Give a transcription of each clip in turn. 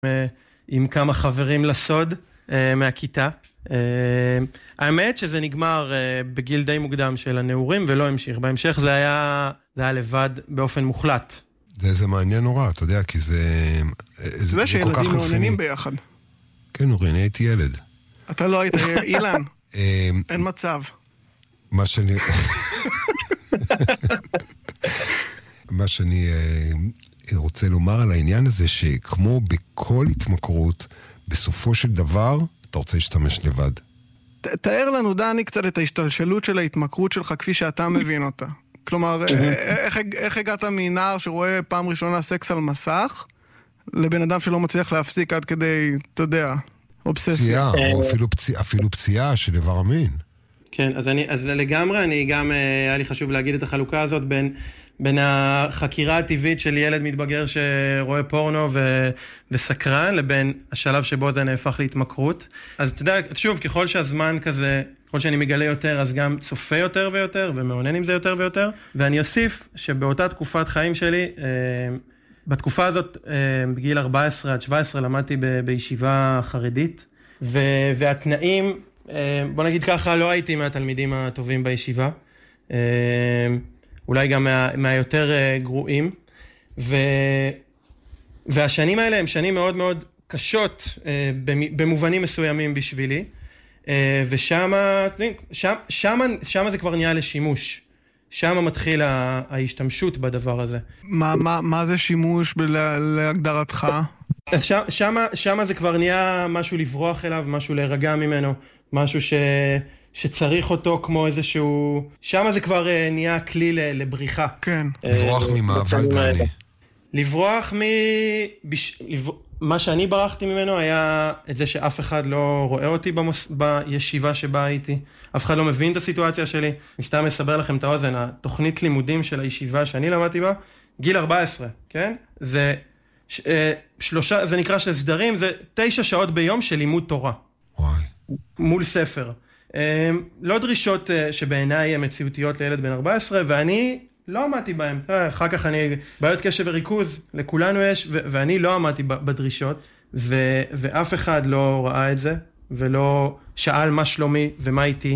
עם כמה חברים לסוד מהכיתה. האמת שזה נגמר בגיל די מוקדם של הנעורים ולא המשיך. בהמשך זה היה לבד באופן מוחלט. זה מעניין נורא, אתה יודע, כי זה זה שילדים מעוננים ביחד. כן, אורי, אני הייתי ילד. אתה לא היית, אילן. אין מצב. מה שאני רוצה לומר על העניין הזה, שכמו בכל התמכרות, בסופו של דבר, אתה רוצה להשתמש לבד. תאר לנו, דני, קצת את ההשתלשלות של ההתמכרות שלך, כפי שאתה מבין אותה. כלומר, איך הגעת מנער שרואה פעם ראשונה סקס על מסך, לבן אדם שלא מצליח להפסיק עד כדי, אתה יודע, אובססיה. פציעה, או אפילו פציעה של איבר המין. כן, אז לגמרי, אני גם, היה לי חשוב להגיד את החלוקה הזאת בין החקירה הטבעית של ילד מתבגר שרואה פורנו וסקרן, לבין השלב שבו זה נהפך להתמכרות. אז אתה יודע, שוב, ככל שהזמן כזה, ככל שאני מגלה יותר, אז גם צופה יותר ויותר, ומעונן עם זה יותר ויותר. ואני אוסיף שבאותה תקופת חיים שלי, בתקופה הזאת, בגיל 14 עד 17, למדתי בישיבה חרדית, והתנאים, בוא נגיד ככה, לא הייתי מהתלמידים הטובים בישיבה, אולי גם מהיותר גרועים, והשנים האלה הם שנים מאוד מאוד קשות, במובנים מסוימים בשבילי, ושמה זה כבר נהיה לשימוש, שמה מתחיל ההשתמשות בדבר הזה. מה זה שימוש להגדרתך? שמה זה כבר נהיה משהו לברוח אליו, משהו להירגע ממנו, משהו שצריך אותו כמו איזשהו... שמה זה כבר נהיה כלי לבריחה. כן. לברוח ממעבל דני. לברוח מה שאני ברחתי ממנו היה את זה שאף אחד לא רואה אותי בישיבה שבה הייתי. אף אחד לא מבין את הסיטואציה שלי. אני סתם מסבר לכם את האוזן, התוכנית לימודים של הישיבה שאני למדתי בה, גיל 14, כן? זה נקרא של סדרים, זה 9 שעות ביום של לימוד תורה. וואי. מול ספר. לא דרישות שבעיניי הן מציאותיות לילד בן 14, ואני לא עמדתי בהם. אחר כך בעיות קשב וריכוז, לכולנו יש, ואני לא עמדתי בדרישות, ואף אחד לא ראה את זה, ולא שאל מה שלומי ומה איתי.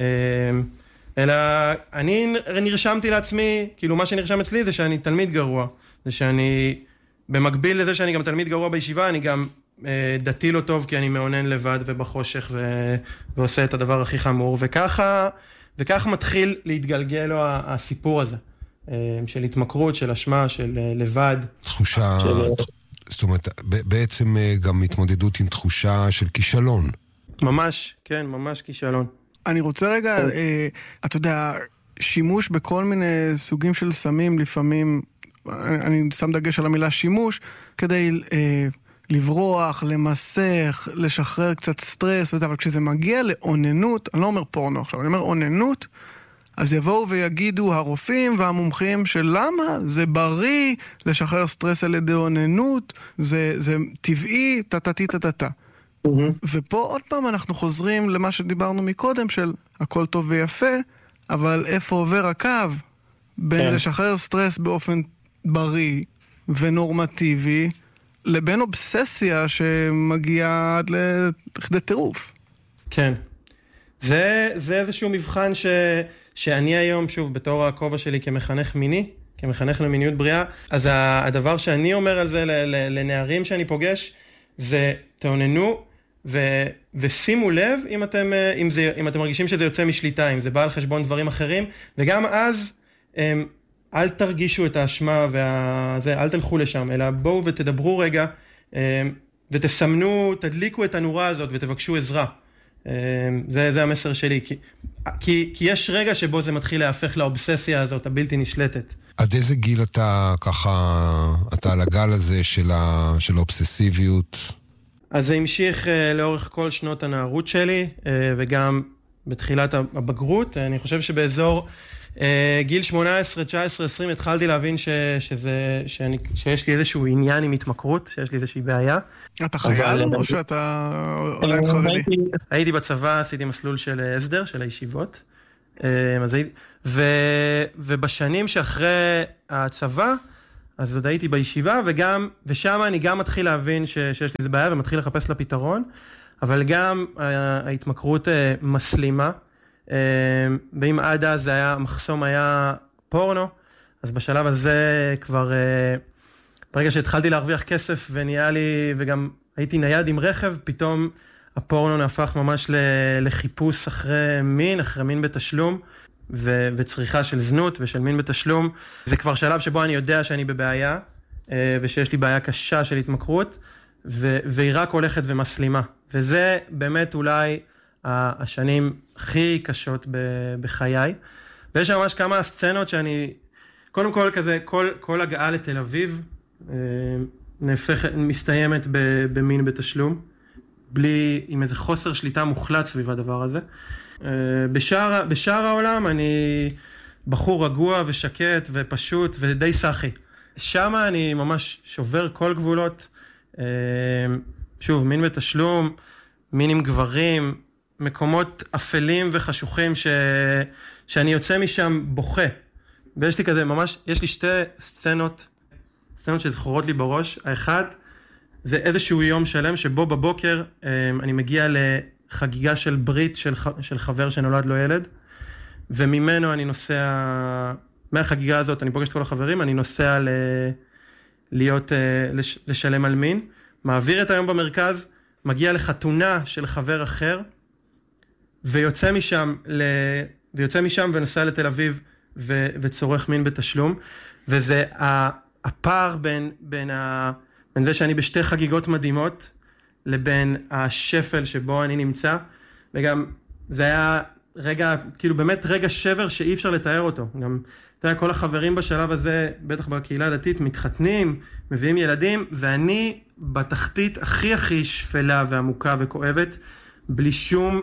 אלא אני נרשמתי לעצמי, כאילו מה שנרשם אצלי זה שאני תלמיד גרוע, זה שאני, במקביל לזה שאני גם תלמיד גרוע בישיבה, אני גם דתי לא טוב, כי אני מעונן לבד ובחושך ועושה את הדבר הכי חמור, וככה מתחיל להתגלגל לו הסיפור הזה, של התמכרות, של אשמה, של לבד. תחושה, זאת אומרת, בעצם גם התמודדות עם תחושה של כישלון. ממש, כן, ממש כישלון. אני רוצה רגע, אתה יודע, שימוש בכל מיני סוגים של סמים, לפעמים, אני שם דגש על המילה שימוש, כדי לברוח, למסך, לשחרר קצת סטרס וזה, אבל כשזה מגיע לאוננות, אני לא אומר פורנו עכשיו, אני אומר אוננות, אז יבואו ויגידו הרופאים והמומחים שלמה זה בריא לשחרר סטרס על ידי אוננות, זה טבעי, טטטטטטה. ופה עוד פעם אנחנו חוזרים למה שדיברנו מקודם של הכל טוב ויפה, אבל איפה עובר הקו בין לשחרר סטרס באופן בריא ונורמטיבי, לבין אובססיה שמגיעה עד לכדי טירוף. כן. זה איזשהו מבחן שאני היום, שוב, בתור הכובע שלי כמחנך מיני, כמחנך למיניות בריאה, אז הדבר שאני אומר על זה לנערים שאני פוגש, זה תאוננו ושימו לב אם אתם מרגישים שזה יוצא משליטה, אם זה בא על חשבון דברים אחרים, וגם אז אל תרגישו את האשמה אל תלכו לשם, אלא בואו ותדברו רגע, ותסמנו, תדליקו את הנורה הזאת ותבקשו עזרה. זה המסר שלי, כי יש רגע שבו זה מתחיל להפך לאובססיה הזאת, הבלתי נשלטת. עד איזה גיל אתה על הגל הזה של האובססיביות? אז זה המשיך לאורך כל שנות הנערות שלי, וגם בתחילת הבגרות. אני חושב שבאזור גיל 18, 19, 20 התחלתי להבין שיש לי איזשהו עניין עם התמכרות, שיש לי איזושהי בעיה. אתה חייל או שאתה עדיין חרדי? הייתי בצבא, עשיתי מסלול של הסדר, של הישיבות. ובשנים שאחרי הצבא, אז עוד הייתי בישיבה, ושם אני גם מתחיל להבין שיש לי איזה בעיה, ומתחיל לחפש לה פתרון, אבל גם ההתמכרות מסלימה, ואם עד אז המחסום היה פורנו, אז בשלב הזה כבר, ברגע שהתחלתי להרוויח כסף ונהיה לי, וגם הייתי נייד עם רכב, פתאום הפורנו נהפך ממש לחיפוש אחרי מין בתשלום, וצריכה של זנות ושל מין בתשלום. זה כבר שלב שבו אני יודע שאני בבעיה, ושיש לי בעיה קשה של התמכרות, והיא רק הולכת ומסלימה. וזה באמת אולי השנים הכי קשות בחיי. ויש ממש כמה סצנות שאני, קודם כל כזה, כל הגעה לתל אביב, מסתיימת במין בתשלום, עם איזה חוסר שליטה מוחלט סביב הדבר הזה. בשאר העולם אני בחור רגוע ושקט ופשוט ודי סחי. שם אני ממש שובר כל גבולות. שוב, מין בתשלום, מין עם גברים, מקומות אפלים וחשוכים שאני יוצא משם בוכה. ויש לי כזה ממש, יש לי שתי סצנות שזכורות לי בראש. האחד, זה איזשהו יום שלם שבו בבוקר אני מגיע לחגיגה של ברית של חבר שנולד לו ילד, וממנו אני נוסע, מהחגיגה הזאת אני פוגש את כל החברים, אני נוסע לשלם על מין, מעביר את היום במרכז, מגיע לחתונה של חבר אחר, ויוצא משם ונוסע לתל אביב וצורך מין בתשלום, וזה הפער בין זה שאני בשתי חגיגות מדהימות, לבין השפל שבו אני נמצא, וגם זה היה רגע, כאילו באמת רגע שבר שאי אפשר לתאר אותו. גם, אתה יודע, כל החברים בשלב הזה, בטח בקהילה הדתית, מתחתנים, מביאים ילדים, ואני בתחתית הכי שפלה ועמוקה וכואבת, בלי שום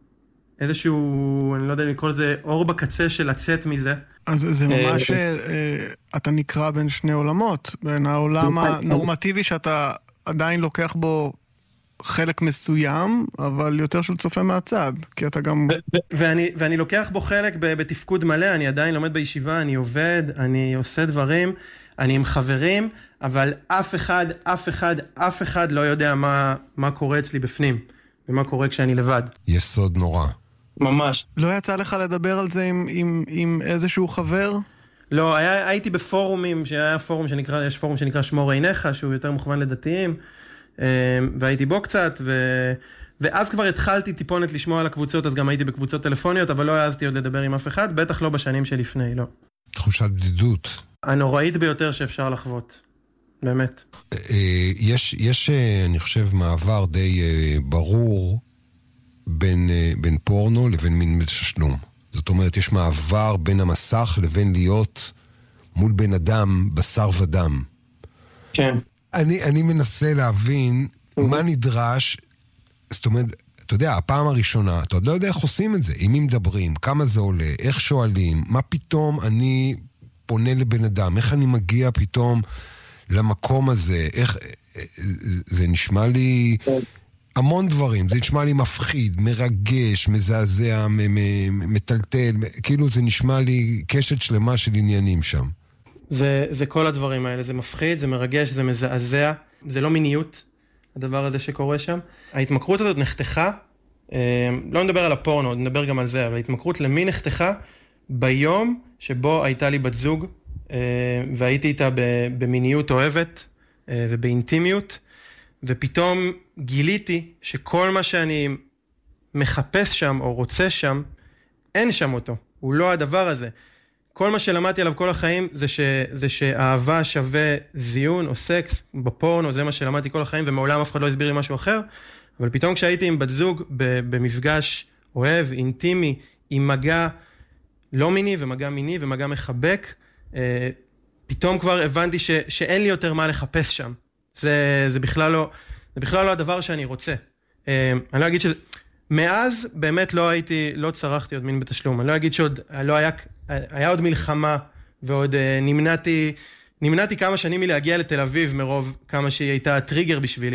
איזשהו, אני לא יודע אם לקרוא לזה, אור בקצה של לצאת מזה. אז זה ממש, אתה נקרא בין שני עולמות, בין העולם הנורמטיבי שאתה עדיין לוקח בו חלק מסוים, אבל יותר של צופה מהצד, כי אתה גם... ואני לוקח בו חלק בתפקוד מלא, אני עדיין לומד בישיבה, אני עובד, אני עושה דברים, אני עם חברים, אבל אף אחד לא יודע מה קורה אצלי בפנים, ומה קורה כשאני לבד. יש סוד נורא. ממש. לא יצא לך לדבר על זה עם איזשהו חבר? לא, הייתי בפורומים, יש פורום שנקרא שמור עיניך, שהוא יותר מוכוון לדתיים, והייתי בו קצת, ואז כבר התחלתי טיפונת לשמוע על הקבוצות, אז גם הייתי בקבוצות טלפוניות, אבל לא העזתי עוד לדבר עם אף אחד, בטח לא בשנים שלפני, לא. תחושת בדידות. הנוראית ביותר שאפשר לחוות, באמת. יש, אני חושב, מעבר די ברור בין פורנו לבין מין בתשלום. זאת אומרת, יש מעבר בין המסך לבין להיות מול בן אדם, בשר ודם. כן. אני מנסה להבין מה נדרש, זאת אומרת, אתה יודע, הפעם הראשונה, אתה עוד לא יודע איך עושים את זה, עם מי מדברים, כמה זה עולה, איך שואלים, מה פתאום אני פונה לבן אדם, איך אני מגיע פתאום למקום הזה, איך, זה נשמע לי המון דברים, זה נשמע לי מפחיד, מרגש, מזעזע, מטלטל, כאילו זה נשמע לי קשת שלמה של עניינים שם. זה כל הדברים האלה, זה מפחיד, זה מרגש, זה מזעזע, זה לא מיניות, הדבר הזה שקורה שם. ההתמכרות הזאת נחתכה, לא נדבר על הפורנו, נדבר גם על זה, אבל ההתמכרות למי נחתכה ביום שבו הייתה לי בת זוג, והייתי איתה במיניות אוהבת ובאינטימיות, ופתאום גיליתי שכל מה שאני מחפש שם או רוצה שם, אין שם אותו, הוא לא הדבר הזה. כל מה שלמדתי עליו כל החיים זה שאהבה שווה זיון או סקס בפורנו, זה מה שלמדתי כל החיים, ומעולם אף אחד לא הסביר לי משהו אחר, אבל פתאום כשהייתי עם בת זוג במפגש אוהב, אינטימי, עם מגע לא מיני ומגע מיני ומגע מחבק, פתאום כבר הבנתי שאין לי יותר מה לחפש שם. זה בכלל לא הדבר שאני רוצה. אני לא אגיד שזה... מאז באמת לא צרכתי עוד מין בתשלום. אני לא אגיד שעוד היה עוד מלחמה, ועוד נמנעתי כמה שנים מלהגיע לתל אביב, מרוב כמה שהיא הייתה טריגר בשבילי.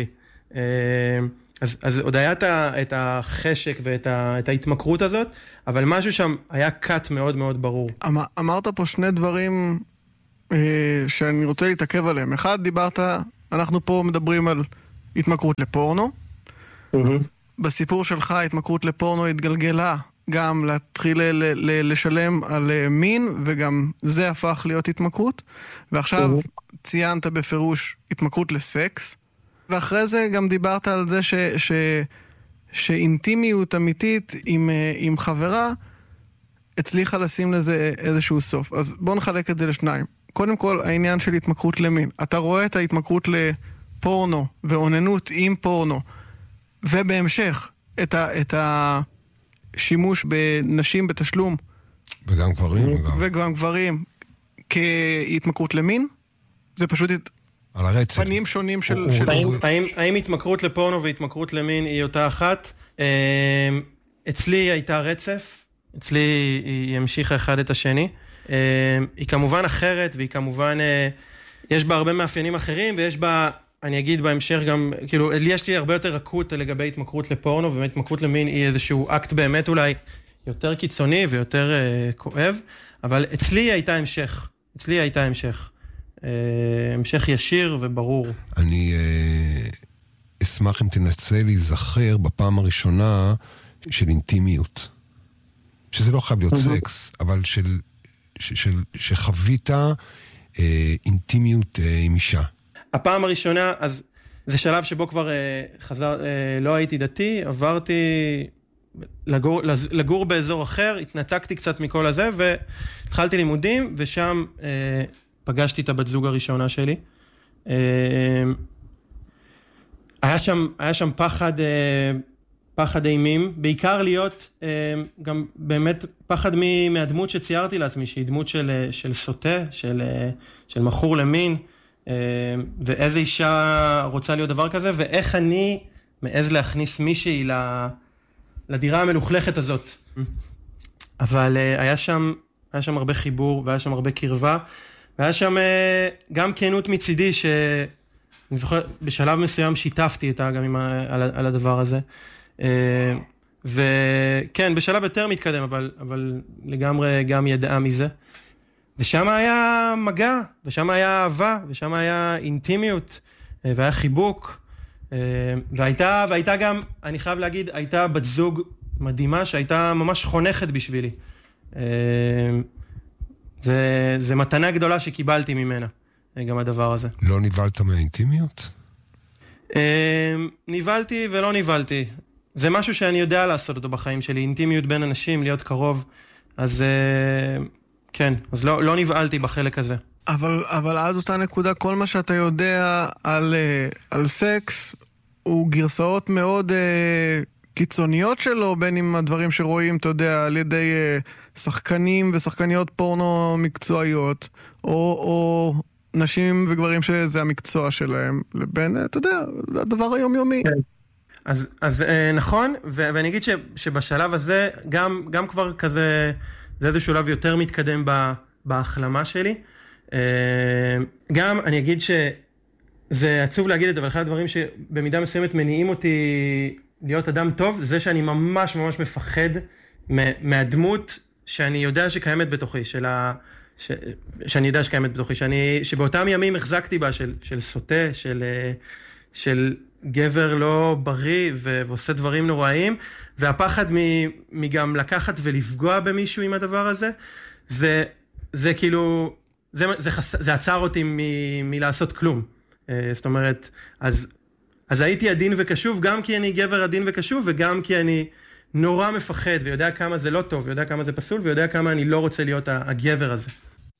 אז עוד היה את החשק ואת ההתמכרות הזאת, אבל משהו שם היה קאט מאוד מאוד ברור. אמרת פה שני דברים שאני רוצה להתעכב עליהם. אחד, דיברת, אנחנו פה מדברים על התמכרות לפורנו. בסיפור שלך, התמכרות לפורנו התגלגלה גם להתחיל לשלם על מין, וגם זה הפך להיות התמכרות. ועכשיו ציינת בפירוש התמכרות לסקס, ואחרי זה גם דיברת על זה שאינטימיות אמיתית עם חברה הצליחה לשים לזה איזשהו סוף. אז בוא נחלק את זה לשניים. קודם כל, העניין של התמכרות למין. אתה רואה את ההתמכרות לפורנו ואוננות עם פורנו, ובהמשך את השימוש בנשים בתשלום. וגם גברים. וגם גברים כהתמכרות למין. זה פשוט על הרצף. פנים שונים של... האם התמכרות לפורנו והתמכרות למין היא אותה אחת? אצלי הייתה רצף. אצלי היא המשיכה אחד את השני. היא כמובן אחרת, והיא כמובן, יש בה הרבה מאפיינים אחרים, ויש בה, אני אגיד בהמשך גם, כאילו, יש לי הרבה יותר אקוט לגבי התמכרות לפורנו, ובאמת התמכרות למין היא איזשהו אקט באמת אולי יותר קיצוני ויותר כואב, אבל אצלי הייתה המשך. המשך ישיר וברור. אני אשמח אם תנסה להיזכר בפעם הראשונה של אינטימיות. שזה לא חייב להיות סקס, אבל שחווית אינטימיות עם אישה. הפעם הראשונה, אז זה שלב שבו כבר לא הייתי דתי, עברתי לגור באזור אחר, התנתקתי קצת מכל הזה, והתחלתי לימודים, ושם פגשתי את הבת זוג הראשונה שלי. היה שם פחד אימים, בעיקר להיות גם באמת פחד מהדמות שציירתי לעצמי, שהיא דמות של סוטה, של מכור למין, ואיזה אישה רוצה להיות דבר כזה, ואיך אני מעז להכניס מישהי לדירה המלוכלכת הזאת. אבל היה שם הרבה חיבור, והיה שם הרבה קרבה, והיה שם גם כנות מצידי, שאני זוכר, בשלב מסוים שיתפתי איתה גם על הדבר הזה. וכן, בשלב יותר מתקדם, אבל לגמרי גם ידעה מזה. ושם היה מגע, ושם היה אהבה, ושם היה אינטימיות, והיה חיבוק. והייתה גם, אני חייב להגיד, הייתה בת זוג מדהימה, שהייתה ממש חונכת בשבילי. זה מתנה גדולה שקיבלתי ממנה, גם הדבר הזה. לא ניבלת מהאינטימיות? ניבלתי ולא ניבלתי. זה משהו שאני יודע לעשות אותו בחיים שלי, אינטימיות בין אנשים, להיות קרוב. אז כן, אז לא נבעלתי בחלק הזה. אבל עד אותה נקודה, כל מה שאתה יודע על סקס, הוא גרסאות מאוד קיצוניות שלו, בין אם הדברים שרואים, אתה יודע, על ידי שחקנים ושחקניות פורנו מקצועיות, או נשים וגברים שזה המקצוע שלהם, לבין, אתה יודע, הדבר היומיומי. כן. אז נכון, ואני אגיד שבשלב הזה, גם כבר כזה, זה איזה שלב יותר מתקדם בהחלמה שלי. גם אני אגיד שזה עצוב להגיד את זה, אבל אחד הדברים שבמידה מסוימת מניעים אותי להיות אדם טוב, זה שאני ממש ממש מפחד מהדמות שאני יודע שקיימת בתוכי, שאני יודע שקיימת בתוכי, שבאותם ימים החזקתי בה של סוטה, של גבר לא בריא ועושה דברים נוראים, והפחד מגם לקחת ולפגוע במישהו עם הדבר הזה, זה כאילו, זה עצר אותי מלעשות כלום. זאת אומרת, אז הייתי עדין וקשוב, גם כי אני גבר עדין וקשוב, וגם כי אני נורא מפחד, ויודע כמה זה לא טוב, ויודע כמה זה פסול, ויודע כמה אני לא רוצה להיות הגבר הזה.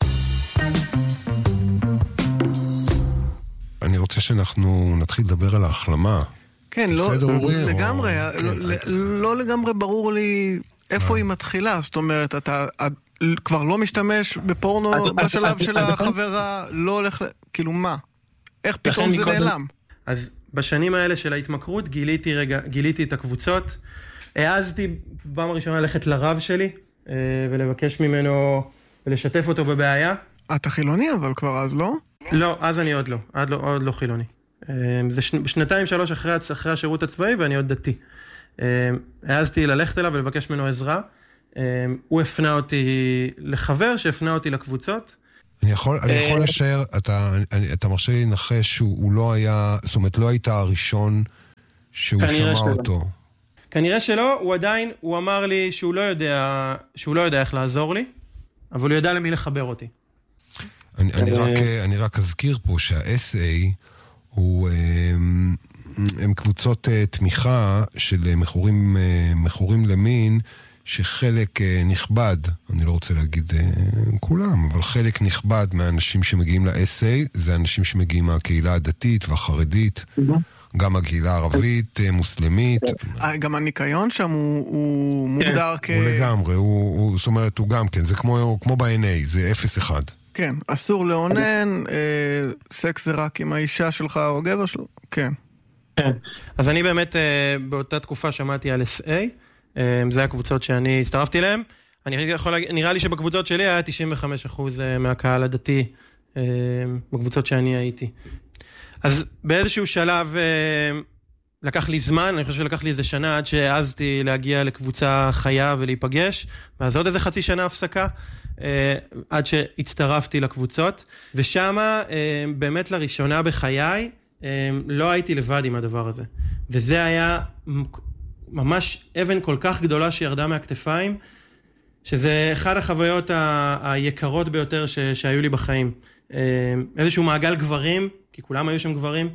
אני רוצה שאנחנו נתחיל לדבר על ההחלמה. כן, לא לגמרי, לא לגמרי ברור לי איפה היא מתחילה, זאת אומרת, אתה כבר לא משתמש בפורנו בשלב של החברה, לא הולך, כאילו מה? איך פתאום זה נעלם? אז בשנים האלה של ההתמכרות גיליתי את הקבוצות, העזתי פעם הראשונה ללכת לרב שלי, ולבקש ממנו ולשתף אותו בבעיה. אתה חילוני אבל כבר אז לא? לא, אז אני עוד לא חילוני. זה 2-3 אחרי השירות הצבאי ואני עוד דתי. העזתי ללכת אליו ולבקש ממנו עזרה. הוא הפנה אותי לחבר שהפנה אותי לקבוצות. אני יכול לשער, אתה מרשה לי לנחש שהוא לא היה, זאת אומרת, לא היית הראשון שהוא שמע אותו. כנראה שלא, הוא אמר לי שהוא לא יודע איך לעזור לי, אבל הוא יודע למי לחבר אותי. אני רק אזכיר פה שה-SA הם קבוצות תמיכה של מכורים למין, שחלק נכבד, אני לא רוצה להגיד כולם, אבל חלק נכבד מהאנשים שמגיעים ל-SA, זה אנשים שמגיעים מהקהילה הדתית והחרדית, גם הקהילה הערבית, מוסלמית. גם הניקיון שם הוא מוגדר כ... הוא לגמרי, זאת אומרת, הוא גם כן, זה כמו ב-NA, זה 0-1. כן, אסור לאונן, סקס זה רק עם האישה שלך או גבר שלו, כן. אז אני באמת באותה תקופה שמעתי על SA, זה הקבוצות שאני הצטרפתי אליהן. נראה לי שבקבוצות שלי היה 95% מהקהל הדתי בקבוצות שאני הייתי. אז באיזשהו שלב לקח לי זמן, אני חושב שלקח לי איזה שנה עד שהעזתי להגיע לקבוצה חיה ולהיפגש, ואז עוד איזה חצי שנה הפסקה, עד שהצטרפתי לקבוצות, ושמה באמת לראשונה בחיי לא הייתי לבד עם הדבר הזה. וזה היה ממש אבן כל כך גדולה שירדה מהכתפיים, שזה אחד החוויות היקרות ביותר שהיו לי בחיים. איזשהו מעגל גברים, כי כולם היו שם גברים,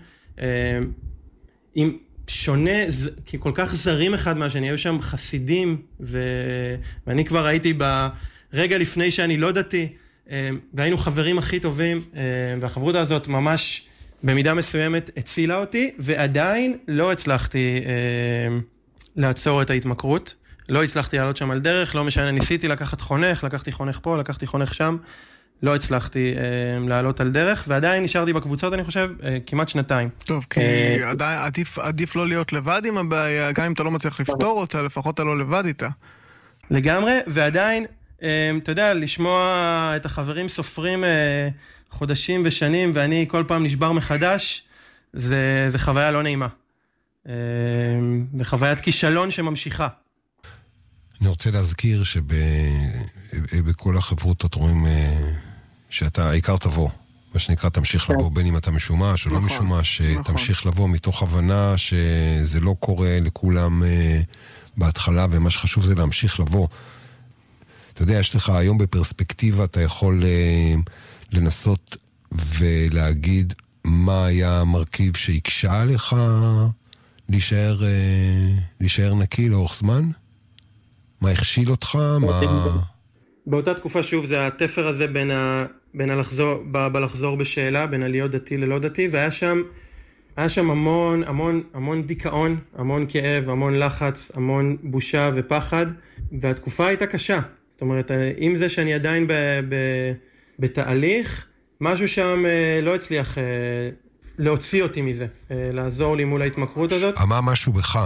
עם שונה, כי כל כך זרים אחד מהשני, היו שם חסידים, ואני כבר הייתי ברגע לפני שאני לא דתי, והיינו חברים הכי טובים, והחברות הזאת ממש במידה מסוימת הצילה אותי, ועדיין לא הצלחתי לעצור את ההתמכרות, לא הצלחתי לעלות שם על דרך, לא משנה, ניסיתי לקחת חונך, לקחתי חונך פה, לקחתי חונך שם, לא הצלחתי לעלות על דרך, ועדיין נשארתי בקבוצות, אני חושב, כמעט שנתיים. טוב, כי עדיף לא להיות לבד עם הבעיה, גם אם אתה לא מצליח לפתור אותה, לפחות אתה לא לבד איתה. לגמרי, ועדיין, אתה יודע, לשמוע את החברים סופרים חודשים ושנים, ואני כל פעם נשבר מחדש, זה חוויה לא נעימה. וחוויית כישלון שממשיכה. אני רוצה להזכיר שבכל החברותות רואים שאתה העיקר תבוא, מה שנקרא תמשיך לבוא, בין אם אתה משומש או לא משומש, תמשיך לבוא מתוך הבנה שזה לא קורה לכולם בהתחלה, ומה שחשוב זה להמשיך לבוא. אתה יודע, יש לך היום בפרספקטיבה, אתה יכול לנסות ולהגיד מה היה המרכיב שהקשה עליך להישאר נקי לאורך זמן? מה הכשיל אותך? באותה תקופה, שוב, זה התפר הזה בין לחזור בשאלה, בין להיות דתי ללא דתי, והיה שם המון דיכאון, המון כאב, המון לחץ, המון בושה ופחד, והתקופה הייתה קשה. זאת אומרת, עם זה שאני עדיין בתהליך, משהו שם לא הצליח להוציא אותי מזה, לעזור לי מול ההתמכרות הזאת. מה משהו בך?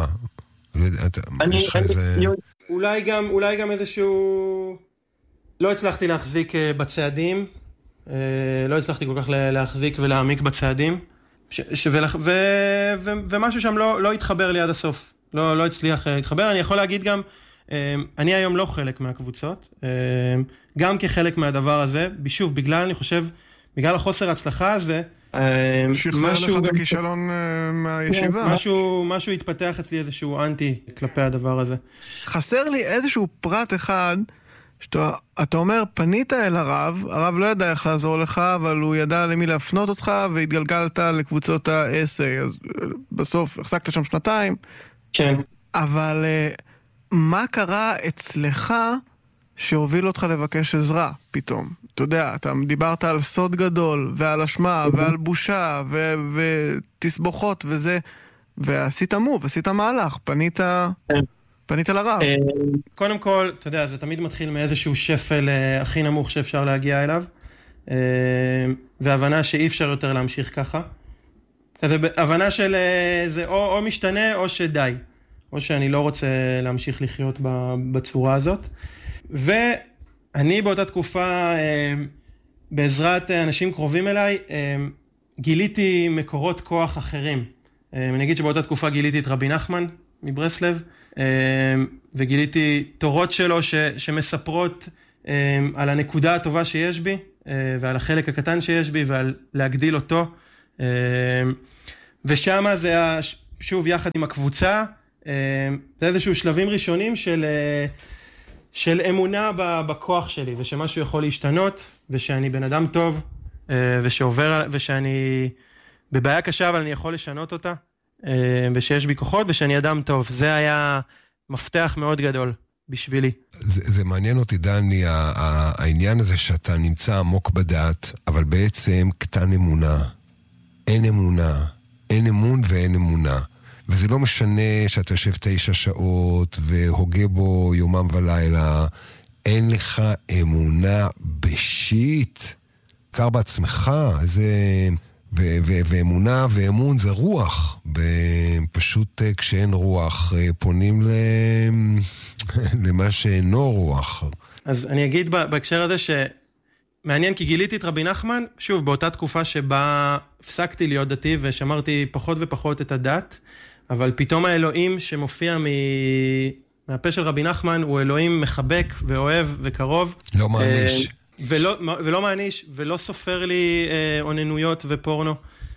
אולי גם איזשהו... לא הצלחתי להחזיק בצעדים, לא הצלחתי כל כך להחזיק ולהעמיק בצעדים, ומשהו שם לא התחבר לי עד הסוף, לא הצליח להתחבר. אני יכול להגיד גם, אני היום לא חלק מהקבוצות, גם כחלק מהדבר הזה, שוב, אני חושב, בגלל החוסר ההצלחה הזה, שחזר לך את הכישלון מהישיבה. משהו התפתח אצלי איזשהו אנטי כלפי הדבר הזה. חסר לי איזשהו פרט אחד, שאתה אומר, פנית אל הרב לא ידע איך לעזור לך, אבל הוא ידע למי להפנות אותך, והתגלגלת לקבוצות ה-SA, אז בסוף החזקת שם שנתיים. כן. אבל מה קרה אצלך שהוביל אותך לבקש עזרה פתאום? אתה יודע, אתה דיברת על סוד גדול, ועל אשמה, ועל בושה, ותסבוכות וזה, ועשית מוב, עשית מהלך, פנית לרב. קודם כל, אתה יודע, זה תמיד מתחיל מאיזשהו שפל הכי נמוך שאפשר להגיע אליו, והבנה שאי אפשר יותר להמשיך ככה. זה הבנה של זה או משתנה או שדי, או שאני לא רוצה להמשיך לחיות בצורה הזאת. ואני באותה תקופה, בעזרת אנשים קרובים אליי, גיליתי מקורות כוח אחרים. אני אגיד שבאותה תקופה גיליתי את רבי נחמן מברסלב, וגיליתי תורות שלו שמספרות על הנקודה הטובה שיש בי, ועל החלק הקטן שיש בי, ועל להגדיל אותו. ושם זה שוב יחד עם הקבוצה, זה איזשהו שלבים ראשונים של אמונה בכוח שלי, ושמשהו יכול להשתנות, ושאני בן אדם טוב, ושאני בבעיה קשה, אבל אני יכול לשנות אותה, ושיש בי כוחות, ושאני אדם טוב. זה היה מפתח מאוד גדול בשבילי. זה מעניין אותי, דני, העניין הזה שאתה נמצא עמוק בדעת, אבל בעצם קטן אמונה. אין אמונה. אין אמון ואין אמונה. וזה לא משנה שאתה יושב 9 שעות והוגה בו יומם ולילה. אין לך אמונה בשיט. קר בעצמך. ואמונה ואמון זה רוח. פשוט כשאין רוח פונים למה שאינו רוח. אז אני אגיד בהקשר הזה מעניין כי גיליתי את רבי נחמן, שוב, באותה תקופה שבה הפסקתי להיות דתי ושמרתי פחות ופחות את הדת, אבל פתאום האלוהים שמופיע מהפה של רבי נחמן הוא אלוהים מחבק ואוהב וקרוב. לא מעניש. ולא מעניש, ולא סופר לי עוננויות ופורנו.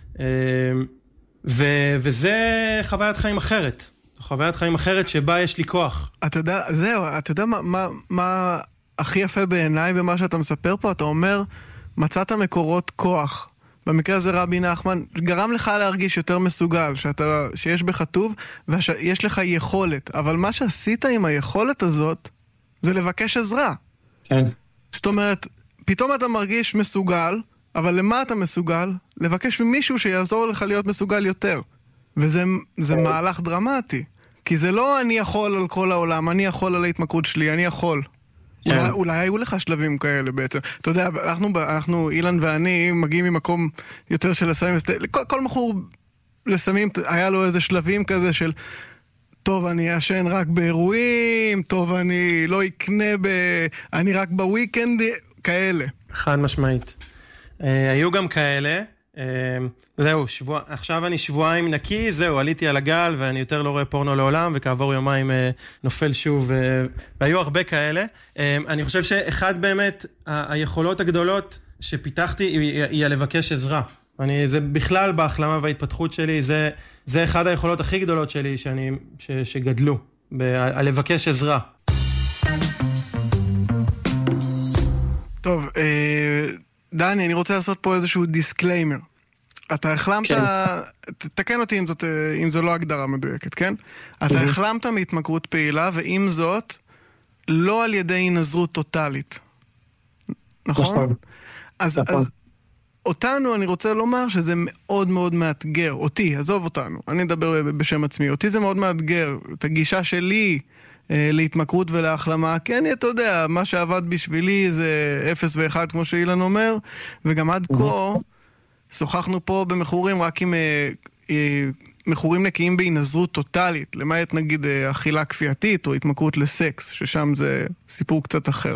וזה חוויית חיים אחרת. חוויית חיים אחרת שבה יש לי כוח. אתה יודע מה הכי יפה בעיניי במה שאתה מספר פה? אתה אומר, מצאת מקורות כוח. במקרה הזה רבי נחמן גרם לך להרגיש יותר מסוגל, שיש בך טוב ויש לך יכולת. אבל מה שעשית עם היכולת הזאת, זה לבקש עזרה. כן. זאת אומרת, פתאום אתה מרגיש מסוגל, אבל למה אתה מסוגל? לבקש ממישהו שיעזור לך להיות מסוגל יותר. וזה מהלך דרמטי. כי זה לא אני יכול על כל העולם, אני יכול על ההתמכרות שלי, אני יכול. אולי היו לך שלבים כאלה בעצם. אתה יודע, אנחנו, אילן ואני, מגיעים ממקום יותר של לסמים. כל מכור לסמים, היה לו איזה שלבים כזה של, טוב, אני אשן רק באירועים, טוב, אני לא אקנה אני רק בוויקנד, כאלה. חד משמעית. היו גם כאלה. זהו, עכשיו אני שבועיים נקי, זהו, עליתי על הגל ואני יותר לא רואה פורנו לעולם, וכעבור יומיים נופל שוב, והיו הרבה כאלה. אני חושב שאחד באמת היכולות הגדולות שפיתחתי היא לבקש עזרה. זה בכלל בהחלמה וההתפתחות שלי, זה אחד היכולות הכי גדולות שלי שגדלו, על לבקש עזרה. טוב, דני, אני רוצה לעשות פה איזשהו דיסקליימר. אתה החלמת, תקן אותי אם זו לא הגדרה מדויקת, כן? אתה החלמת מהתמכרות פעילה, ועם זאת, לא על ידי נזרות טוטלית. נכון? אז אותנו, אני רוצה לומר שזה מאוד מאוד מאתגר. אותי, עזוב אותנו, אני אדבר בשם עצמי. אותי זה מאוד מאתגר. את הגישה שלי להתמכרות ולהחלמה, כן, אתה יודע, מה שעבד בשבילי זה 0 ו-1, כמו שאילן אומר, וגם עד כה, שוחחנו פה במכורים רק עם מכורים נקיים בהינזרות טוטלית, למעט נגיד אכילה כפייתית או התמכרות לסקס, ששם זה סיפור קצת אחר.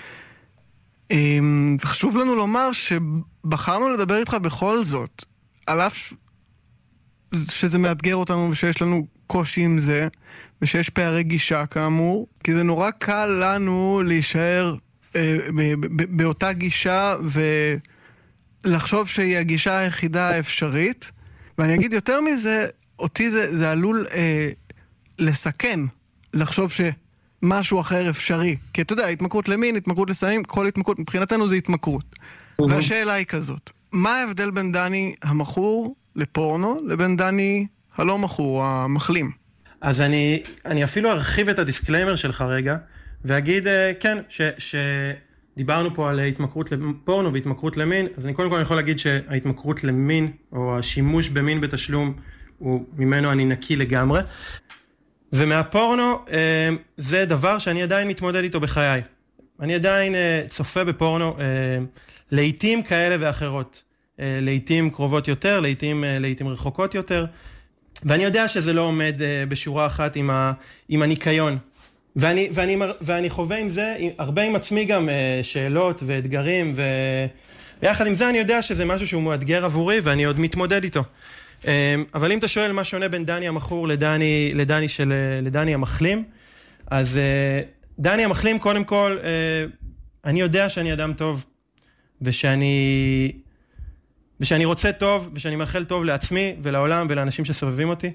חשוב לנו לומר שבחרנו לדבר איתך בכל זאת, על אף שזה מאתגר אותנו ושיש לנו קושי עם זה, ושיש פערי גישה כאמור, כי זה נורא קל לנו להישאר באותה גישה ולחשוב שהיא הגישה היחידה האפשרית, ואני אגיד יותר מזה, אותי זה עלול לסכן, לחשוב שמשהו אחר אפשרי. כי אתה יודע, התמכרות למין, התמכרות לסמים, כל התמכרות, מבחינתנו זה התמכרות. והשאלה היא כזאת, מה ההבדל בין דני המכור לפורנו, לבין דני הלא מכור, המחלים? אז אני אפילו ארחיב את הדיסקליימר שלך רגע, ואגיד, כן, שדיברנו פה על התמכרות לפורנו והתמכרות למין, אז אני קודם כל יכול להגיד שההתמכרות למין, או השימוש במין בתשלום, ממנו אני נקי לגמרי. ומהפורנו, זה דבר שאני עדיין מתמודד איתו בחיי. אני עדיין צופה בפורנו, לעתים כאלה ואחרות. לעתים קרובות יותר, לעתים רחוקות יותר. ואני יודע שזה לא עומד בשורה אחת עם הניקיון. ואני חווה עם זה, הרבה עם עצמי גם שאלות ואתגרים, ויחד עם זה אני יודע שזה משהו שהוא מאתגר עבורי, ואני עוד מתמודד איתו. אבל אם אתה שואל מה שונה בין דני המכור לדני המחלים, אז דני המחלים, קודם כל, אני יודע שאני אדם טוב, ושאני רוצה טוב, ושאני מאחל טוב לעצמי ולעולם ולאנשים שסובבים אותי.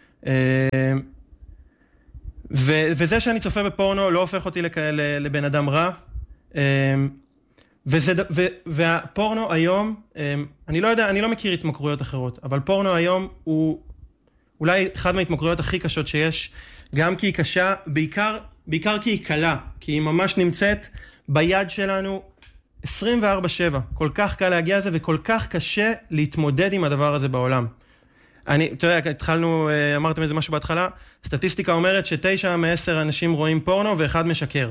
וזה שאני צופה בפורנו לא הופך אותי לבן אדם רע. והפורנו היום, אני לא יודע, אני לא מכיר התמכרויות אחרות, אבל פורנו היום הוא אולי אחד מההתמכרויות הכי קשות שיש, גם כי היא קשה, בעיקר כי היא קלה, כי היא ממש נמצאת ביד שלנו 24/7. כל כך קל להגיע לזה, וכל כך קשה להתמודד עם הדבר הזה בעולם. אתה יודע, התחלנו, אמרתם איזה משהו בהתחלה, סטטיסטיקה אומרת ש9 מ10 אנשים רואים פורנו ואחד משקר.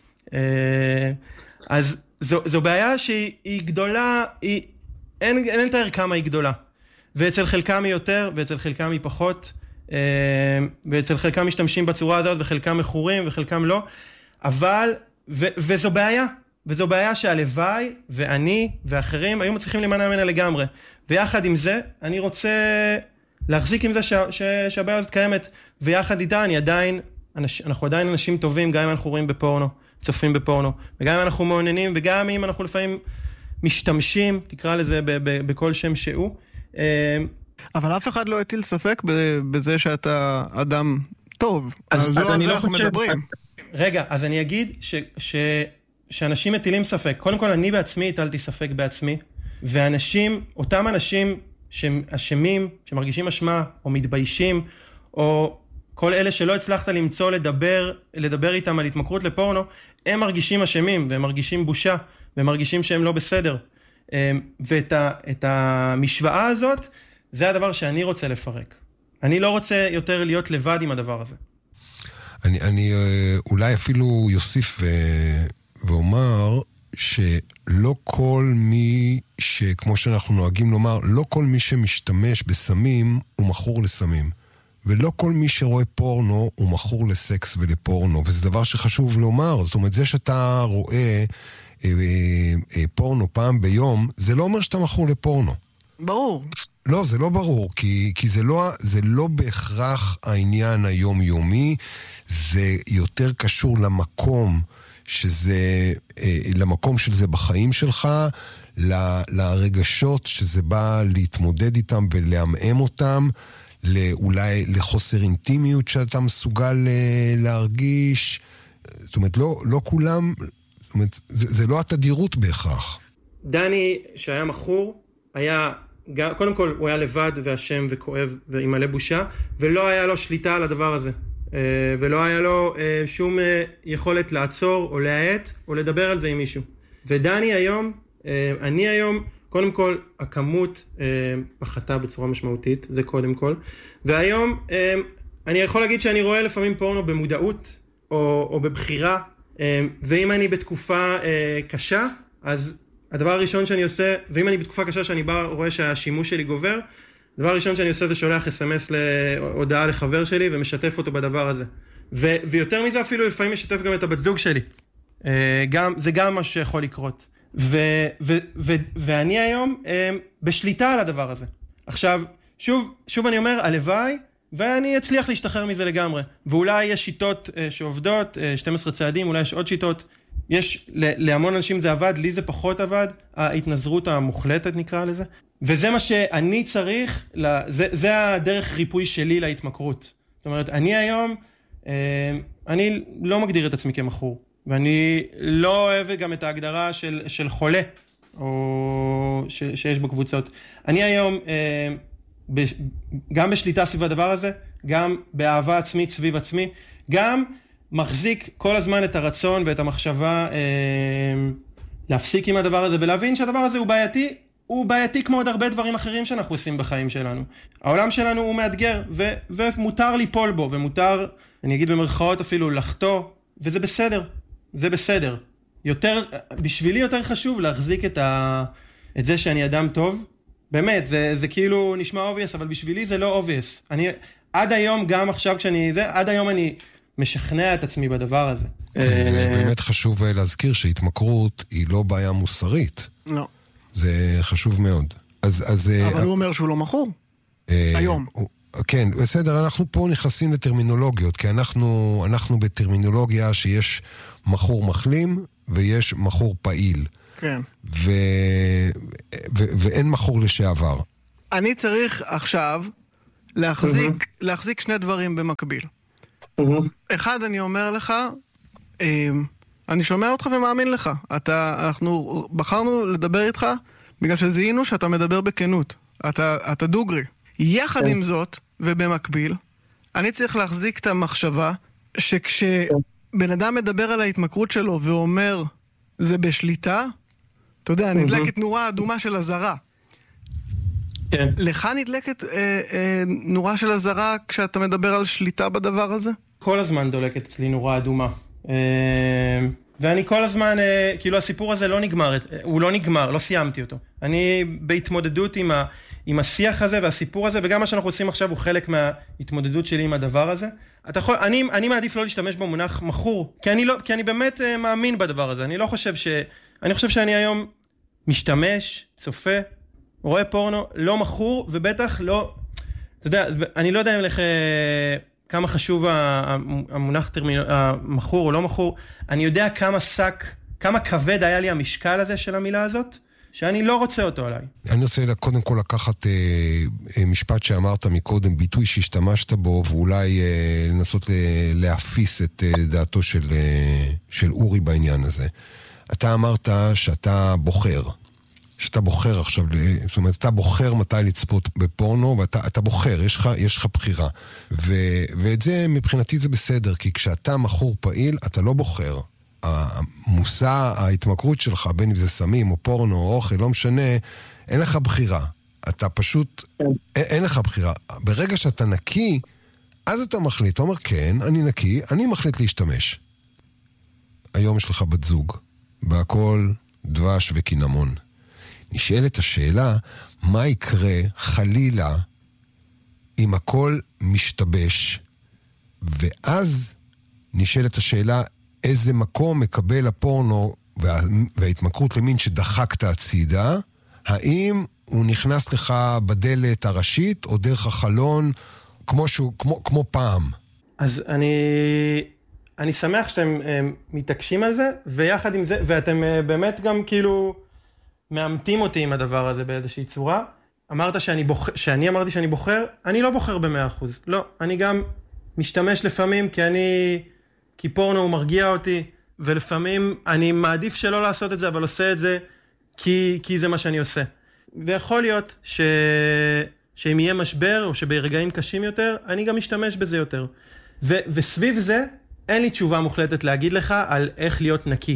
אז זו בעיה שהיא גדולה, אין לתאר כמה היא גדולה. ואצל חלקם היא יותר, ואצל חלקם היא פחות, ואצל חלקם משתמשים בצורה הזאת, וחלקם מכורים, וחלקם לא. אבל, וזו בעיה שהלוואי, ואני, ואחרים, היו מצליחים להימנע ממנה לגמרי. ויחד עם זה, אני רוצה להחזיק עם זה שהבעיה הזאת קיימת, ויחד איתה אנחנו עדיין אנשים טובים, גם אם אנחנו רואים בפורנו, צופים בפורנו, וגם אם אנחנו מעוננים, וגם אם אנחנו לפעמים משתמשים, תקרא לזה בכל שם שהוא. אבל אף אחד לא הטיל ספק בזה שאתה אדם טוב. אז לא על זה אנחנו מדברים. רגע, אז אני אגיד שאנשים מטילים ספק. קודם כל, אני בעצמי הטלתי ספק בעצמי, אותם אנשים שאשמים, שמרגישים אשמה, או מתביישים, או כל אלה שלא הצלחת למצוא לדבר איתם על התמכרות לפורנו, הם מרגישים אשמים, והם מרגישים בושה, והם מרגישים שהם לא בסדר. ואת המשוואה הזאת, זה הדבר שאני רוצה לפרק. אני לא רוצה יותר להיות לבד עם הדבר הזה. אני אולי אפילו יוסיף ואומר שלא כל מי כמו שאנחנו נוהגים לומר, לא כל מי שמשתמש בסמים הוא מכור לסמים. ולא כל מי שרואה פורנו הוא מכור לסקס ולפורנו. וזה דבר שחשוב לומר. זאת אומרת, זה שאתה רואה פורנו פעם ביום, זה לא אומר שאתה מכור לפורנו. ברור. לא, זה לא ברור, כי זה לא בהכרח העניין היומיומי, זה יותר קשור למקום של זה בחיים שלך, לרגשות שזה בא להתמודד איתם ולהמאם אותם, אולי לחוסר אינטימיות שאתה מסוגל להרגיש. זאת אומרת, לא כולם, זאת אומרת, זה לא התדירות בהכרח. דני, שהיה מכור, קודם כל הוא היה לבד ואשם וכואב ועם מלא בושה, ולא היה לו שליטה על הדבר הזה. ולא היה לו שום יכולת לעצור או להעט או לדבר על זה עם מישהו. ודני היום, אני היום, קודם כל, הכמות פחתה בצורה משמעותית, זה קודם כל. והיום, אני יכול להגיד שאני רואה לפעמים פורנו במודעות או בבחירה, ואם אני בתקופה קשה, אז הדבר הראשון שאני עושה, ואם אני בתקופה קשה שאני רואה שהשימוש שלי גובר, הדבר הראשון שאני עושה זה שולח SMS להודעה לחבר שלי ומשתף אותו בדבר הזה. ויותר מזה אפילו לפעמים משתף גם את הבת זוג שלי. זה גם מה שיכול לקרות. ואני היום בשליטה על הדבר הזה. עכשיו, שוב אני אומר, הלוואי, ואני אצליח להשתחרר מזה לגמרי. ואולי יש שיטות שעובדות, 12 צעדים, אולי יש עוד שיטות. להמון אנשים זה עבד, לי זה פחות עבד, ההתנזרות המוחלטת נקרא לזה. וזה מה שאני צריך, זה הדרך ריפוי שלי להתמכרות. זאת אומרת, אני היום, אני לא מגדיר את עצמי כמכור, ואני לא אוהב גם את ההגדרה של חולה, או שיש בקבוצות. אני היום, גם בשליטה סביב הדבר הזה, גם באהבה עצמית סביב עצמי, גם מחזיק כל הזמן את הרצון ואת המחשבה להפסיק עם הדבר הזה, ולהבין שהדבר הזה הוא בעייתי, הוא בעייתי כמו עוד הרבה דברים אחרים שאנחנו עושים בחיים שלנו. העולם שלנו הוא מאתגר, ומותר ליפול בו, ומותר, אני אגיד במרכאות אפילו, לחטוא, וזה בסדר, זה בסדר. בשבילי יותר חשוב להחזיק את זה שאני אדם טוב, באמת, זה כאילו נשמע obvious, אבל בשבילי זה לא obvious. עד היום, גם עכשיו עד היום אני משכנע את עצמי בדבר הזה. באמת חשוב להזכיר שהתמכרות היא לא בעיה מוסרית. לא. זה חשוב מאוד. אבל הוא אומר שהוא לא מכור. היום. כן, בסדר, אנחנו פה נכנסים לטרמינולוגיות, כי אנחנו בטרמינולוגיה שיש מכור מחלים ויש מכור פעיל. כן. ואין מכור לשעבר. אני צריך עכשיו להחזיק שני דברים במקביל. אחד, אני אומר לך, אני שומע אותך ומאמין לך. אנחנו בחרנו לדבר איתך בגלל שזיהינו שאתה מדבר בכנות. אתה דוגרי. יחד עם זאת, ובמקביל, אני צריך להחזיק את המחשבה שכשבן אדם מדבר על ההתמכרות שלו ואומר זה בשליטה, אתה יודע, נדלקת נורה אדומה של הזרה. כן. לך נדלקת נורה של הזרה כשאתה מדבר על שליטה בדבר הזה? כל הזמן דולקת אצלי נורה אדומה. ואני כל הזמן, כאילו הסיפור הזה לא נגמר, הוא לא נגמר, לא סיימתי אותו. אני בהתמודדות עם השיח הזה והסיפור הזה, וגם מה שאנחנו עושים עכשיו הוא חלק מההתמודדות שלי עם הדבר הזה. אני מעדיף לא להשתמש במונח מכור, כי אני באמת מאמין בדבר הזה. אני חושב שאני היום משתמש, צופה, רואה פורנו, לא מכור, ובטח לא, אתה יודע, אני לא יודע כמה חשוב המונח מכור או לא מכור, אני יודע כמה כבד היה לי המשקל הזה של המילה הזאת, שאני לא רוצה אותו עליי. אני רוצה קודם כל לקחת משפט שאמרת מקודם, ביטוי שהשתמשת בו, ואולי לנסות להפיס את דעתו של אורי בעניין הזה. אתה אמרת שאתה בוחר עכשיו, זאת אומרת, אתה בוחר מתי לצפות בפורנו, ואתה בוחר, יש לך בחירה. ואת זה, מבחינתי זה בסדר, כי כשאתה מכור פעיל, אתה לא בוחר. המושא, ההתמכרות שלך, בין אם זה סמים או פורנו או אוכל, לא משנה, אין לך בחירה. אתה פשוט, אין לך בחירה. ברגע שאתה נקי, אז אתה מחליט, אתה אומר, כן, אני נקי, אני מחליט להשתמש. היום יש לך בת זוג, בהכל דבש וקינמון. נשאלת השאלה, מה יקרה חלילה אם הכל משתבש, ואז נשאלת השאלה, איזה מקום מקבל הפורנו וההתמכרות למין שדחקת הצידה, האם הוא נכנס לך בדלת הראשית או דרך החלון כמו פעם? אז אני שמח שאתם מתעקשים על זה, ויחד עם זה, ואתם באמת גם כאילו מאמתים אותי עם הדבר הזה באיזושהי צורה. שאני אמרתי שאני בוחר, אני לא בוחר ב100%. לא, אני גם משתמש לפעמים כי פורנו הוא מרגיע אותי, ולפעמים אני מעדיף שלא לעשות את זה, אבל עושה את זה כי זה מה שאני עושה. ויכול להיות שאם יהיה משבר, או שברגעים קשים יותר, אני גם משתמש בזה יותר. וסביב זה, אין לי תשובה מוחלטת להגיד לך על איך להיות נקי.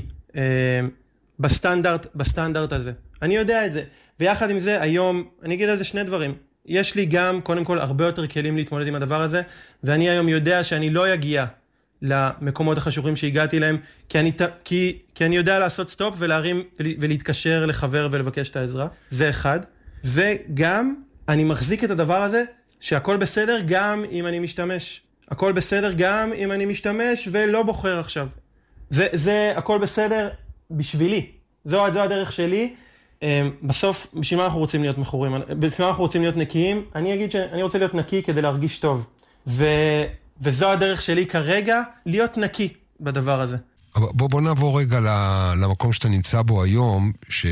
בסטנדרט הזה. אני יודע את זה. ויחד עם זה, היום, אני אגיד על זה שני דברים. יש לי גם, קודם כל, הרבה יותר כלים להתמודד עם הדבר הזה, ואני היום יודע שאני לא אגיע למקומות החשוכים שהגעתי להם, כי אני יודע לעשות סטופ ולהרים ולהתקשר לחבר ולבקש את העזרה. זה אחד. וגם, אני מחזיק את הדבר הזה, שהכל בסדר גם אם אני משתמש. הכל בסדר גם אם אני משתמש ולא בוחר עכשיו. זה הכל בסדר בשבילי. זו הדרך שלי. בסוף, בשביל מה אנחנו רוצים להיות מכורים? בשביל מה אנחנו רוצים להיות נקיים? אני אגיד שאני רוצה להיות נקי כדי להרגיש טוב. וזו הדרך שלי כרגע, להיות נקי בדבר הזה. בוא נעבור רגע למקום שאתה נמצא בו היום,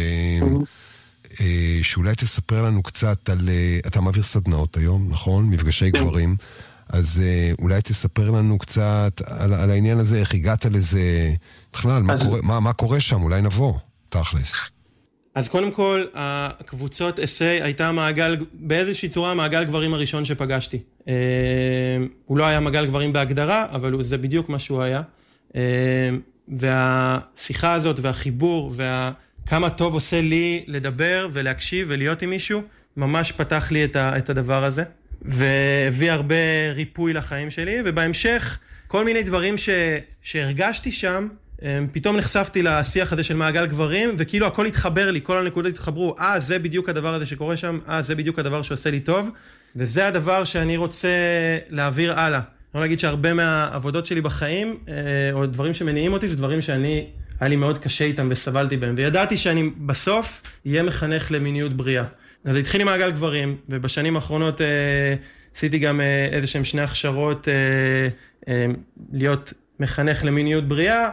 שאולי תספר לנו קצת על... אתה מעביר סדנאות היום, נכון? מפגשי גברים. אז אולי תספר לנו קצת על העניין הזה, איך הגעת לזה, בכלל, מה קורה שם? אולי נבוא, תכלס. אז קודם כל, הקבוצות אסי הייתה באיזושהי צורה מעגל גברים הראשון שפגשתי. הוא לא היה מעגל גברים בהגדרה, אבל זה בדיוק מה שהוא היה. והשיחה הזאת והחיבור וכמה טוב עושה לי לדבר ולהקשיב ולהיות עם מישהו, ממש פתח לי את הדבר הזה. והביא הרבה ריפוי לחיים שלי, ובהמשך כל מיני דברים שהרגשתי שם, פתאום נחשפתי לשיח הזה של מעגל גברים, וכאילו הכל התחבר לי, כל הנקודות התחברו, זה בדיוק הדבר הזה שקורה שם, זה בדיוק הדבר שעושה לי טוב, וזה הדבר שאני רוצה להעביר הלאה. אני רוצה להגיד שהרבה מהעבודות שלי בחיים, או דברים שמניעים אותי, זה דברים היה לי מאוד קשה איתם וסבלתי בהם, וידעתי שאני בסוף יהיה מחנך למיניות בריאה. אז זה התחיל עם מעגל גברים, ובשנים האחרונות עשיתי גם איזשהם שני הכשרות להיות מחנך למיניות בריאה,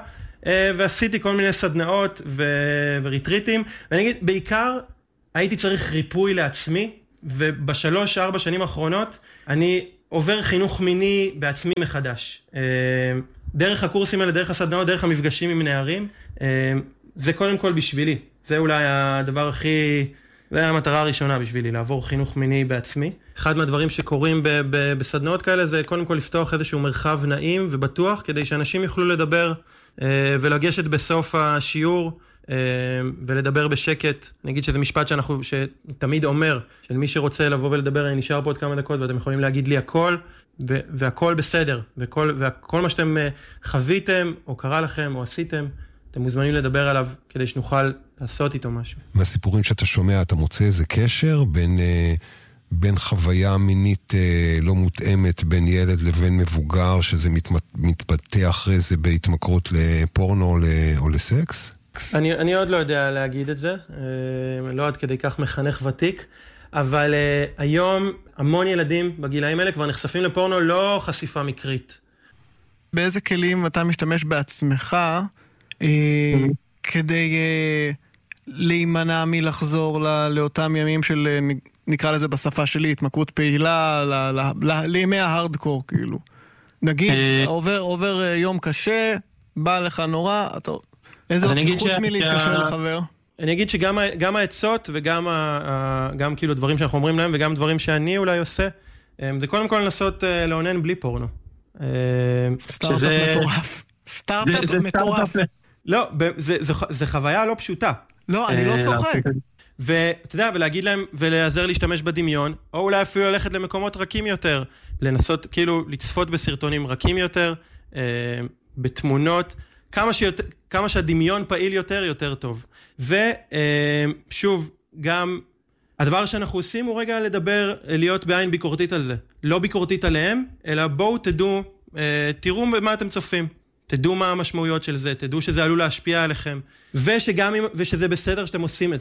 ועשיתי כל מיני סדנאות וריטריטים, ואני אגיד, בעיקר הייתי צריך ריפוי לעצמי, וב3-4 שנים האחרונות, אני עובר חינוך מיני בעצמי מחדש. דרך הקורסים האלה, דרך הסדנאות, דרך המפגשים עם נערים, זה קודם כל בשבילי. זה אולי הדבר הכי... זה המטרה הראשונה בשבילי, לעבור חינוך מיני בעצמי. אחד מהדברים שקורים בסדנאות כאלה, זה קודם כל לפתוח איזשהו מרחב נעים ובטוח, כדי שאנשים יוכלו לדבר ולגשת בסוף השיעור, ולדבר בשקט. אני אגיד שזה משפט שתמיד אומר, של מי שרוצה לבוא ולדבר, אני נשאר פה עוד כמה דקות, ואתם יכולים להגיד לי הכל, והכל בסדר, וכל מה שאתם חוויתם, או קרה לכם, או עשיתם, אתם מוזמנים לדבר עליו, כדי שנוכל לעשות איתו משהו. מהסיפורים שאתה שומע, אתה מוצא איזה קשר בין חוויה מינית לא מותאמת, בין ילד לבין מבוגר, שזה מתבטא אחרי זה בהתמכרות לפורנו או לסקס? אני עוד לא יודע להגיד את זה, לא עד כדי כך מחנך ותיק, אבל היום המון ילדים בגילאים האלה כבר נחשפים לפורנו, לא חשיפה מקרית. באיזה כלים אתה משתמש בעצמך כדי להימנע מלחזור לאותם ימים של, נקרא לזה בשפה שלי, התמכרות פעילה, לימי ההרדקור, כאילו. נגיד, עובר יום קשה, בא לך נורא, איזה עוד חוץ מלהתקשר לחבר? אני אגיד שגם העצות וגם כאילו דברים שאנחנו אומרים להם, וגם דברים שאני אולי עושה, זה קודם כל לנסות לעונן בלי פורנו. סטארט-אפ מטורף. סטארט-אפ מטורף. לא, זה חוויה לא פשוטה. לא, אני לא צוחק. ואתה יודע, ולהגיד להם, ולעזר להשתמש בדמיון, או אולי אפילו ללכת למקומות רכים יותר, לנסות כאילו לצפות בסרטונים רכים יותר, בתמונות, כמה שהדמיון פעיל יותר, יותר טוב. ושוב, גם הדבר שאנחנו עושים הוא רגע לדבר, להיות בעין ביקורתית על זה. לא ביקורתית עליהם, אלא בואו תראו במה אתם צופים. תדעו מה המשמעויות של זה, תדעו שזה עלול להשפיע עליכם, ושזה בסדר שאתם עושים את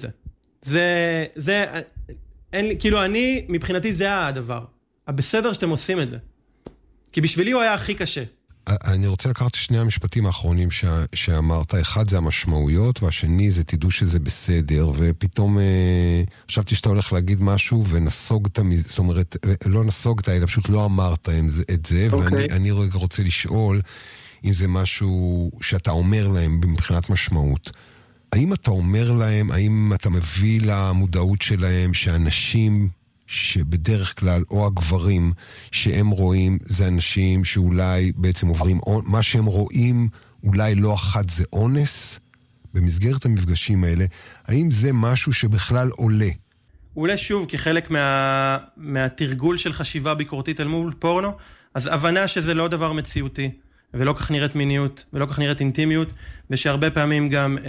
זה. כאילו מבחינתי זה הדבר. הבסדר שאתם עושים את זה. כי בשבילי הוא היה הכי קשה. אני רוצה לקחת שני המשפטים האחרונים שאמרת. אחד זה המשמעויות, והשני זה תדעו שזה בסדר, ופתאום חשבתי שאתה הולך להגיד משהו ונסוגת, זאת אומרת, לא נסוגת, אלא פשוט לא אמרת את זה, ואני רוצה לשאול אם זה משהו שאתה אומר להם מבחינת משמעות. האם אתה אומר להם, האם אתה מביא למודעות שלהם שאנשים שבדרך כלל, או הגברים שהם רואים, זה אנשים שאולי בעצם עוברים, מה שהם רואים אולי לא אחת זה אונס, במסגרת המפגשים האלה, האם זה משהו שבכלל עולה? אולי שוב, כחלק מהתרגול של חשיבה ביקורתית אל מול פורנו, אז הבנה שזה לא דבר מציאותי, ולא כך נראית מיניות, ולא כך נראית אינטימיות, ושהרבה פעמים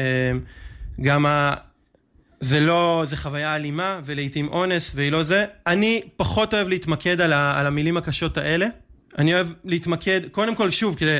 זה חוויה אלימה, ולעיתים אונס, והיא לא זה. אני פחות אוהב להתמקד על המילים הקשות האלה. אני אוהב להתמקד, קודם כל שוב, כדי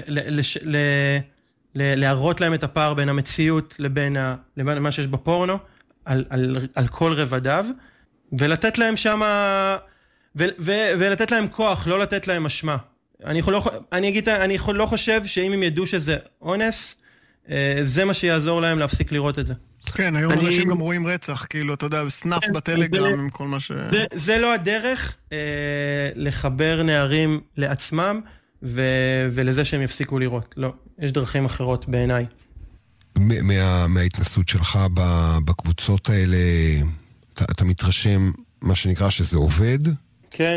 להראות להם את הפער בין המציאות לבין מה שיש בפורנו, על כל רבדיו, ולתת להם שמה, ולתת להם כוח, לא לתת להם משמע. אני לא חושב שאם הם ידעו שזה אונס, זה מה שיעזור להם להפסיק לראות את זה. כן, היום אנשים גם רואים רצח, כאילו, אתה יודע, סנאפ בטלגרם עם כל מה זה לא הדרך לחבר נערים לעצמם, ולזה שהם יפסיקו לראות. לא, יש דרכים אחרות בעיניי. מההתנסות שלך בקבוצות האלה, אתה מתרשם, מה שנקרא, שזה עובד? כן,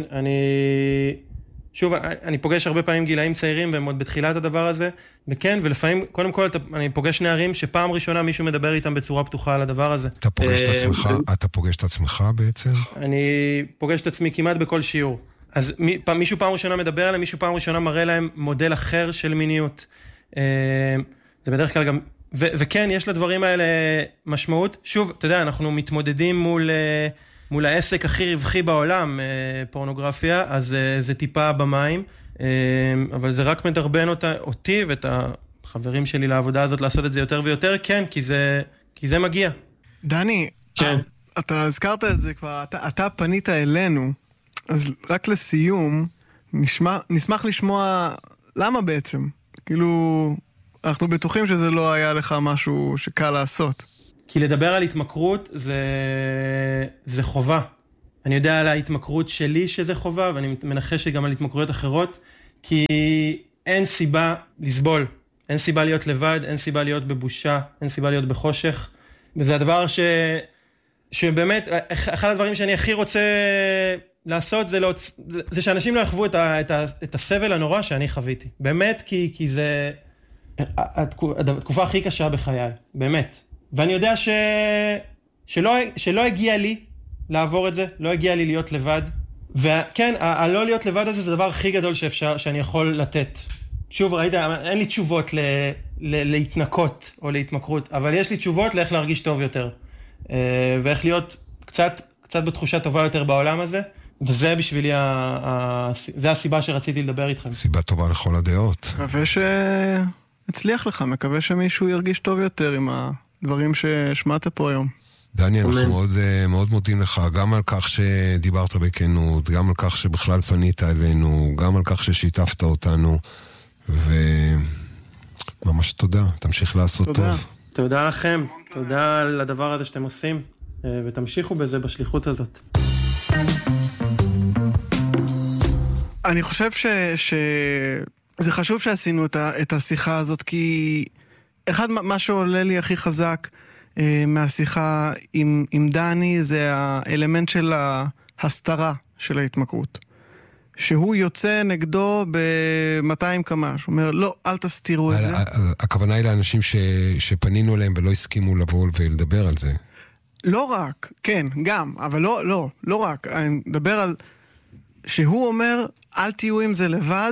שוב, אני פוגש הרבה פעמים גילאים צעירים, והם עוד בתחילת הדבר הזה, וכן, ולפעמים, קודם כל, אני פוגש נערים שפעם ראשונה מישהו מדבר איתם בצורה פתוחה על הדבר הזה. אתה פוגש את עצמך בעצם? אני פוגש את עצמי כמעט בכל שיעור. אז מישהו פעם ראשונה מדבר עליהם, מישהו פעם ראשונה מראה להם מודל אחר של מיניות. זה בדרך כלל גם, וכן, יש לדברים האלה משמעות. שוב, אתה יודע, אנחנו מתמודדים מול העסק הכי רווחי בעולם, פורנוגרפיה, אז זה טיפה במים, אבל זה רק מדרבן אותי ואת החברים שלי לעבודה הזאת לעשות את זה יותר ויותר, כן, כי זה מגיע. דני, כן. אתה הזכרת את זה כבר, אתה פנית אלינו, אז רק לסיום, נשמח לשמוע למה בעצם. כאילו, אנחנו בטוחים שזה לא היה לך משהו שקל לעשות. כי לדבר על התמכרות זה חובה. אני יודע על ההתמכרות שלי שזה חובה, ואני מנחש שגם על התמכרויות אחרות, כי אין סיבה לסבול. אין סיבה להיות לבד, אין סיבה להיות בבושה, אין סיבה להיות בחושך. וזה הדבר שבאמת, אחד הדברים שאני הכי רוצה לעשות זה שאנשים לא יחוו את הסבל הנורא שאני חוויתי. באמת, כי זה התקופה הכי קשה בחיי, באמת. ואני יודע שלא הגיע לי לעבור את זה, לא הגיע לי להיות לבד. וכן, הלא להיות לבד הזה זה הדבר הכי גדול שאני יכול לתת. שוב, ראית, אין לי תשובות להתנקות או להתמכרות, אבל יש לי תשובות לאיך להרגיש טוב יותר. ואיך להיות קצת בתחושה טובה יותר בעולם הזה. וזה בשבילי, זה הסיבה שרציתי לדבר איתכם. סיבה טובה לכל הדעות. מקווה שהצליח לך, מקווה שמישהו ירגיש טוב יותר עם הדברים ששמעת פה היום. דני, אנחנו מאוד מודים לך, גם על כך שדיברת בכנות, גם על כך שבכלל פנית אלינו, גם על כך ששיתפת אותנו, וממש תודה, תמשיך לעשות טוב. תודה לכם, תודה על הדבר הזה שאתם עושים, ותמשיכו בזה בשליחות הזאת. אני חושב שזה חשוב שעשינו את השיחה הזאת, כי אחד מה שעולה לי הכי חזק מהשיחה עם דני זה האלמנט של ההסתרה של ההתמכרות. שהוא יוצא נגדו ב-200 קמ"ש. הוא אומר, לא, אל תסתירו את זה. הכוונה היא לאנשים שפנינו אליהם ולא הסכימו לבוא ולדבר על זה. לא רק, כן, גם, אבל לא רק. אני מדבר על שהוא אומר, אל תהיו עם זה לבד,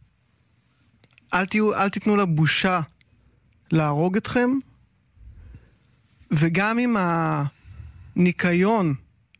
אל תיתנו לה בושה להרוג אתכם, וגם אם הניקיון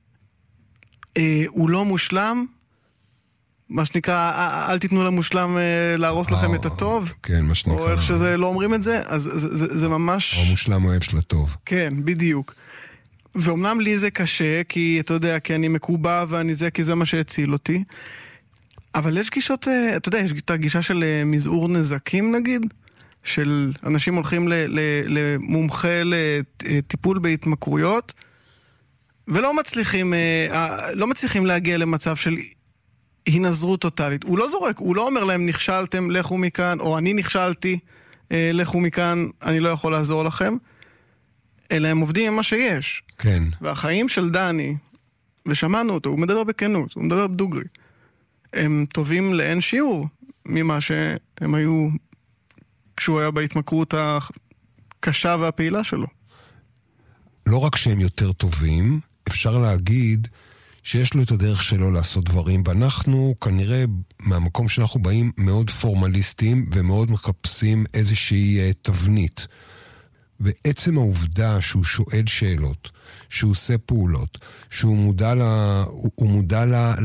הוא לא מושלם, מה שנקרא, אל תיתנו למושלם להרוס לכם את הטוב. כן, מה שנקרא. או איך שזה לא אומרים את זה, אז זה ממש... או מושלם אוהב של הטוב. כן, בדיוק. ואומנם לי זה קשה, כי אתה יודע, כי אני מקובע ואני זה, כי זה מה שהציל אותי. אבל יש גישות, אתה יודע, יש את הגישה של מזעור נזקים נגיד, של אנשים הולכים למומחה לטיפול בהתמכרויות, ולא מצליחים להגיע למצב של הנזרות טוטלית. הוא לא זורק, הוא לא אומר להם נכשלתם, לכו מכאן, או אני נכשלתי, לכו מכאן, אני לא יכול לעזור לכם, אלא הם עובדים עם מה שיש. כן. והחיים של דני, ושמענו אותו, הוא מדבר בכנות, הוא מדבר בדוגרי, הם טובים לאין שיעור ממה שהם היו כשהוא היה בהתמכרות הקשה והפעילה שלו. לא רק שהם יותר טובים, אפשר להגיד שיש לו את הדרך שלו לעשות דברים, ואנחנו כנראה מהמקום שאנחנו באים מאוד פורמליסטים ומאוד מחפשים איזושהי תבנית. ועצם העובדה שהוא שואל שאלות, שהוא עושה פעולות, שהוא מודע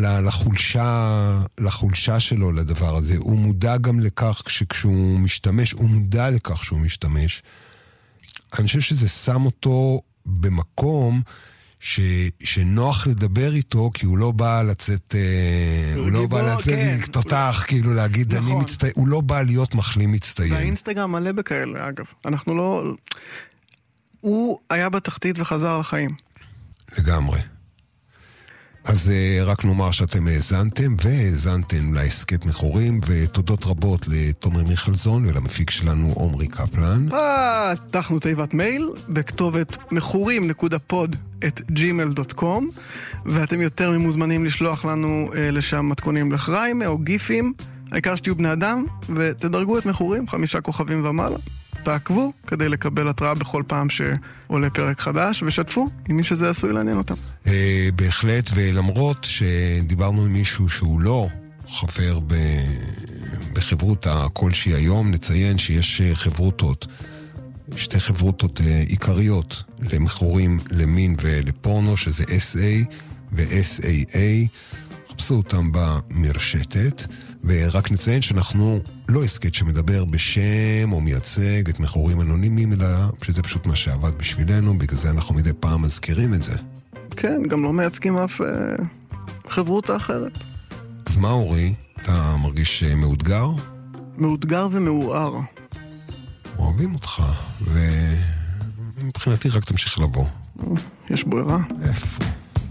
לחולשה שלו לדבר הזה, הוא מודע גם לכך שכשהוא משתמש, הוא מודע לכך שהוא משתמש. אני חושב שזה שם אותו במקום שנוח לדבר איתו, כי הוא לא בא לצאת, הוא לא בא לצאת תותח, כאילו להגיד, אני מצטיין, הוא לא בא להיות מחלים מצטיין. והאינסטגרם מלא בכאלה, אגב. אנחנו לא... הוא היה בתחתית וחזר לחיים. לגמרי. אז רק נאמר שאתם האזנתם להסכת מכורים, ותודות רבות לתומר מיכלזון ולמפיק שלנו עומרי קפלן. פתחנו תיבת מייל בכתובת מכורים.pod@gmail.com, ואתם יותר ממוזמנים לשלוח לנו לשם מתכונים לחריימה או גיפים, העיקר שתהיו בני אדם, ותדרגו את מכורים 5 כוכבים ומעלה. תעקבו כדי לקבל התראה בכל פעם שעולה פרק חדש, ושתפו עם מי שזה עשוי לעניין אותם. בהחלט, ולמרות שדיברנו עם מישהו שהוא לא חבר בחברותה כלשהי היום, נציין שיש חברותות, 2 חברותות עיקריות למכורים למין ולפורנו, שזה SA ו-SAA. חפשו אותם במרשתת, ורק נציין שאנחנו לא הסכת שמדבר בשם או מייצג את מכורים אנונימיים, אלא שזה פשוט מה שעבד בשבילנו, בגלל זה אנחנו מדי פעם מזכירים את זה. כן, גם לא מייצגים אף חברותה אחרת. אז מה אורי? אתה מרגיש מאותגר? מאותגר ומאואר. אוהבים אותך, ומבחינתי רק תמשיך לבוא. יש ברירה? איפה?